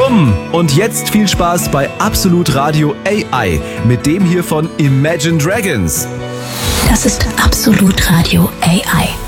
Bumm! Und jetzt viel Spaß bei Absolut Radio AI mit dem hier von Imagine Dragons. Das ist Absolut Radio AI.